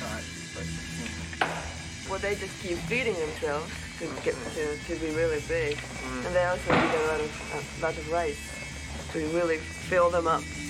Well, they just keep feeding themselves to get to be really big, and they also eat a lot of rice to really fill them up.